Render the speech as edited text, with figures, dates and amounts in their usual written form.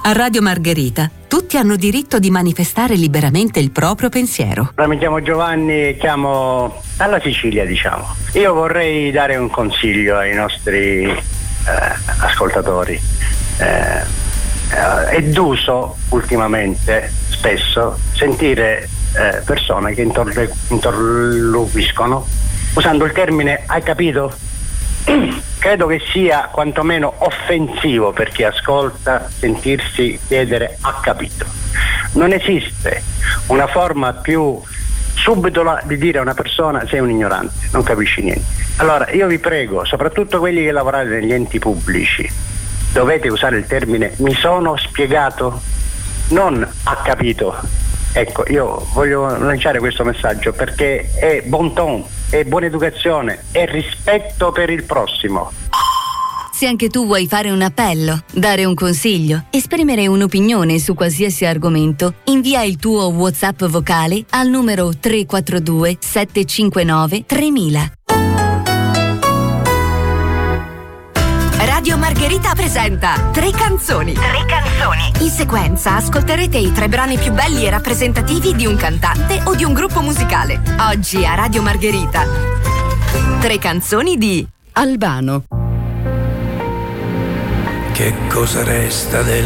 A Radio Margherita tutti hanno diritto di manifestare liberamente il proprio pensiero. Mi chiamo Giovanni e chiamo dalla Sicilia, diciamo. Io vorrei dare un consiglio ai nostri ascoltatori. È d'uso ultimamente spesso sentire persone che interloquiscono usando il termine "hai capito?". Credo che sia quantomeno offensivo per chi ascolta sentirsi chiedere "ha capito?". Non esiste una forma più subdola di dire a una persona "sei un ignorante, non capisci niente". Allora io vi prego, soprattutto quelli che lavorate negli enti pubblici, dovete usare il termine "mi sono spiegato", non "ha capito". Ecco, io voglio lanciare questo messaggio perché è bon ton, è buona educazione, è rispetto per il prossimo. Se anche tu vuoi fare un appello, dare un consiglio, esprimere un'opinione su qualsiasi argomento, invia il tuo WhatsApp vocale al numero 342 759 3000. Radio Margherita presenta Tre canzoni. In sequenza ascolterete i 3 brani più belli e rappresentativi di un cantante o di un gruppo musicale. Oggi a Radio Margherita 3 canzoni di Albano. Che cosa resta del